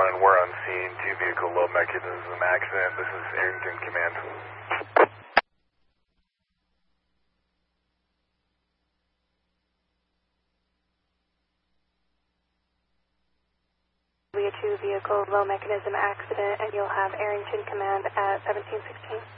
1, we're on scene, 2 vehicle low mechanism accident. This is Arrington Command. Be a 2 vehicle low mechanism accident, and you'll have Arrington Command at 1716.